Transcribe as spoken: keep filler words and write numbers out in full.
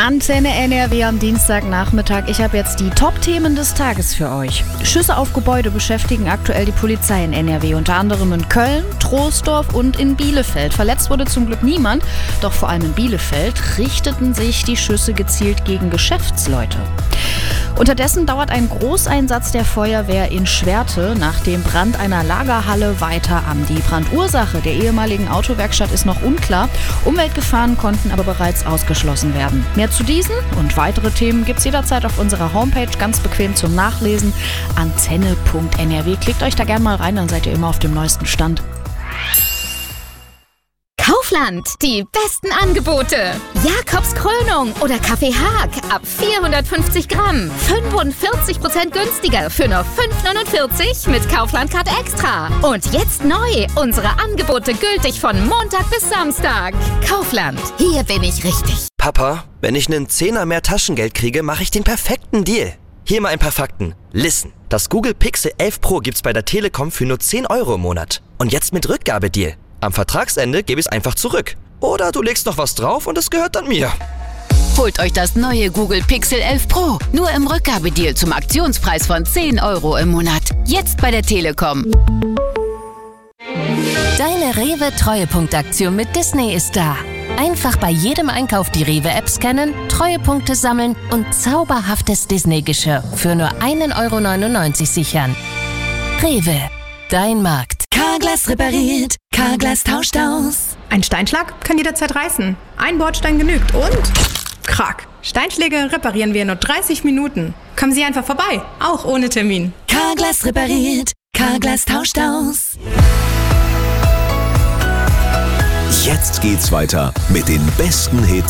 Antenne N R W am Dienstagnachmittag. Ich habe jetzt die Top-Themen des Tages für euch. Schüsse auf Gebäude beschäftigen aktuell die Polizei in N R W, unter anderem in Köln, Troisdorf und in Bielefeld. Verletzt wurde zum Glück niemand, doch vor allem in Bielefeld richteten sich die Schüsse gezielt gegen Geschäftsleute. Unterdessen dauert ein Großeinsatz der Feuerwehr in Schwerte nach dem Brand einer Lagerhalle weiter an. Die Brandursache der ehemaligen Autowerkstatt ist noch unklar. Umweltgefahren konnten aber bereits ausgeschlossen werden. Mehr zu diesen und weitere Themen gibt's jederzeit auf unserer Homepage, ganz bequem zum Nachlesen, antenne punkt n r w. Klickt euch da gerne mal rein, dann seid ihr immer auf dem neuesten Stand. Kaufland, die besten Angebote. Jakobs Krönung oder Kaffee Haag ab vierhundertfünfzig Gramm. fünfundvierzig Prozent günstiger für nur fünf neunundvierzig mit Kaufland-Card Extra. Und jetzt neu, unsere Angebote gültig von Montag bis Samstag. Kaufland, hier bin ich richtig. Papa, wenn ich einen Zehner mehr Taschengeld kriege, mache ich den perfekten Deal. Hier mal ein paar Fakten. Listen, das Google Pixel elf Pro gibt's bei der Telekom für nur zehn Euro im Monat. Und jetzt mit Rückgabedeal. Am Vertragsende gebe ich es einfach zurück. Oder du legst noch was drauf und es gehört dann mir. Holt euch das neue Google Pixel elf Pro. Nur im Rückgabedeal zum Aktionspreis von zehn Euro im Monat. Jetzt bei der Telekom. Deine Rewe-Treuepunktaktion mit Disney ist da. Einfach bei jedem Einkauf die Rewe-App scannen, Treuepunkte sammeln und zauberhaftes Disney-Geschirr für nur ein Euro neunundneunzig sichern. Rewe, dein Markt. Carglass repariert, Carglass tauscht aus. Ein Steinschlag kann jederzeit reißen. Ein Bordstein genügt und... Krack. Steinschläge reparieren wir in nur dreißig Minuten. Kommen Sie einfach vorbei, auch ohne Termin. Carglass repariert, Carglass tauscht aus. Jetzt geht's weiter mit den besten Hits